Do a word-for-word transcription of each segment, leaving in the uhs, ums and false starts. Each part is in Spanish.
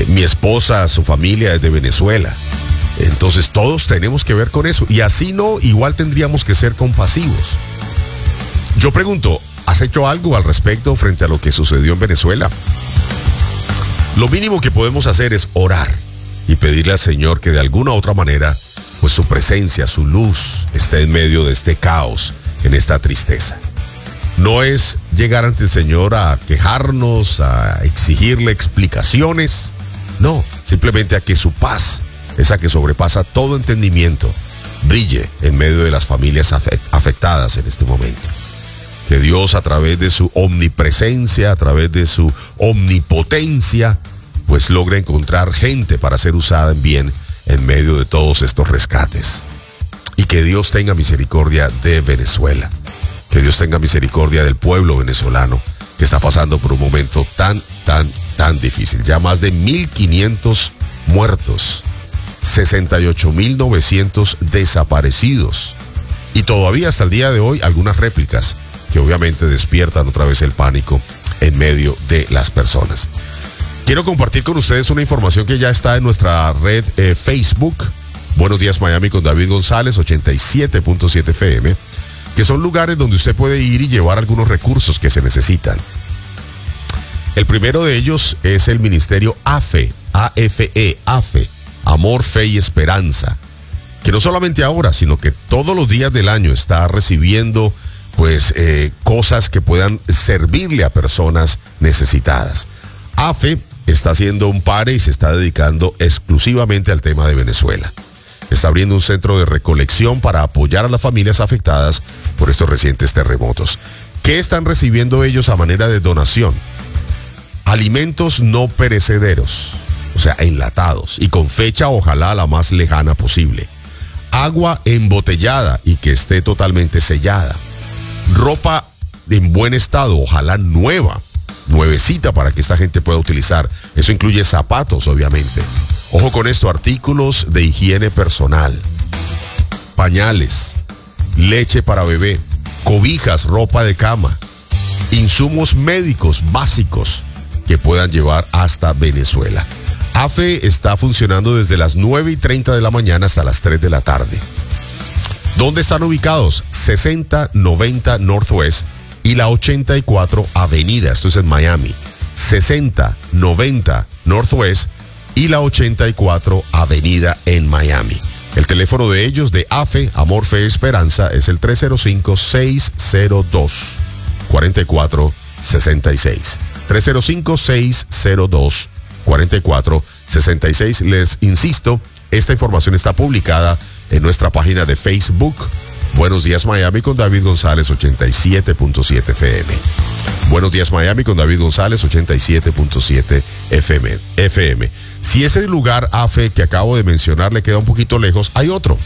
Eh, mi esposa, su familia es de Venezuela. Entonces todos tenemos que ver con eso. Y así no, igual tendríamos que ser compasivos. Yo pregunto, ¿has hecho algo al respecto frente a lo que sucedió en Venezuela? Lo mínimo que podemos hacer es orar y pedirle al Señor que de alguna u otra manera, pues su presencia, su luz, esté en medio de este caos, en esta tristeza. No es llegar ante el Señor a quejarnos, a exigirle explicaciones. No, simplemente a que su paz, esa que sobrepasa todo entendimiento, brille en medio de las familias afectadas en este momento. Que Dios, a través de su omnipresencia, a través de su omnipotencia, pues logre encontrar gente para ser usada en bien en medio de todos estos rescates. Y que Dios tenga misericordia de Venezuela. Que Dios tenga misericordia del pueblo venezolano que está pasando por un momento tan, tan, tan difícil. Ya más de mil quinientos muertos, sesenta y ocho mil novecientos desaparecidos. Y todavía hasta el día de hoy algunas réplicas que obviamente despiertan otra vez el pánico en medio de las personas. Quiero compartir con ustedes una información que ya está en nuestra red eh, Facebook. Buenos días Miami con David González, ochenta y siete punto siete F M, que son lugares donde usted puede ir y llevar algunos recursos que se necesitan. El primero de ellos es el ministerio A F E, A F E, A F E, Amor, Fe y Esperanza, que no solamente ahora, sino que todos los días del año está recibiendo pues eh, cosas que puedan servirle a personas necesitadas. A F E está haciendo un pare y se está dedicando exclusivamente al tema de Venezuela. Está abriendo un centro de recolección para apoyar a las familias afectadas por estos recientes terremotos. ¿Qué están recibiendo ellos a manera de donación? Alimentos no perecederos, o sea, enlatados y con fecha ojalá la más lejana posible. Agua embotellada y que esté totalmente sellada. Ropa en buen estado, ojalá nueva, nuevecita para que esta gente pueda utilizar. Eso incluye zapatos, obviamente. Ojo con esto, artículos de higiene personal, pañales, leche para bebé, cobijas, ropa de cama, insumos médicos básicos que puedan llevar hasta Venezuela. A F E está funcionando desde las nueve y treinta de la mañana hasta las tres de la tarde. ¿Dónde están ubicados? sesenta noventa Northwest y la ochenta y cuatro Avenida, esto es en Miami. sesenta noventa Northwest y la ochenta y cuatro Avenida en Miami. El teléfono de ellos, de A F E, Amor, Fe, Esperanza, es el tres cero cinco, seis cero dos, cuatro cuatro seis seis. tres cero cinco, seis cero dos, cuatro cuatro seis seis. Les insisto, esta información está publicada en nuestra página de Facebook. Buenos días Miami con David González, ochenta y siete punto siete F M. Buenos días Miami con David González, ochenta y siete punto siete F M. Si ese lugar A F E que acabo de mencionar le queda un poquito lejos, hay otro.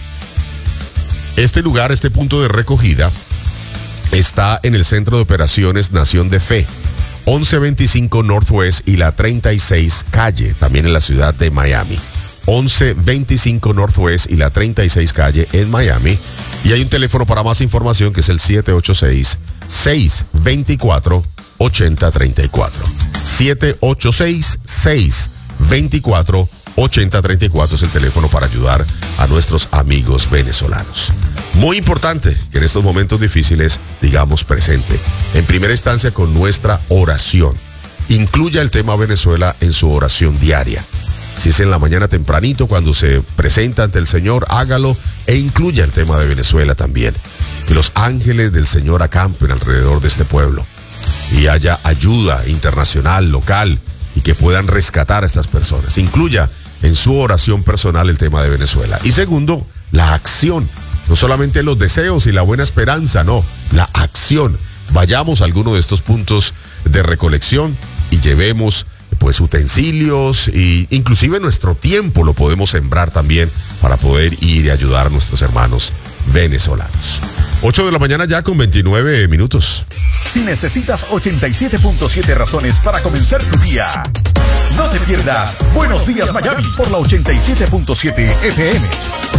Este lugar, este punto de recogida, está en el Centro de Operaciones Nación de Fe, once veinticinco Northwest y la treinta y seis Calle, también en la ciudad de Miami. once veinticinco Northwest y la treinta y seis Calle en Miami. Y hay un teléfono para más información que es el siete ocho seis, seis dos cuatro, ocho cero tres cuatro. siete ocho seis, seis dos cuatro, ocho cero tres cuatro es el teléfono para ayudar a nuestros amigos venezolanos. Muy importante que en estos momentos difíciles digamos presente. En primera instancia con nuestra oración. Incluya el tema Venezuela en su oración diaria. Si es en la mañana tempranito cuando se presenta ante el Señor, hágalo e incluya el tema de Venezuela también. Que los ángeles del Señor acampen alrededor de este pueblo y haya ayuda internacional, local, y que puedan rescatar a estas personas. Incluya en su oración personal el tema de Venezuela. Y segundo, la acción. No solamente los deseos y la buena esperanza, no, la acción. Vayamos a alguno de estos puntos de recolección y llevemos pues utensilios e inclusive nuestro tiempo lo podemos sembrar también para poder ir y ayudar a nuestros hermanos venezolanos. ocho de la mañana ya con veintinueve minutos. Si necesitas ochenta y siete punto siete razones para comenzar tu día, no te pierdas Buenos Días Miami por la ochenta y siete punto siete F M.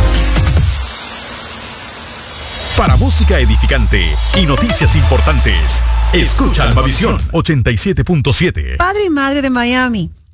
Para música edificante y noticias importantes, escucha Almavisión ochenta y siete punto siete. Padre y madre de Miami,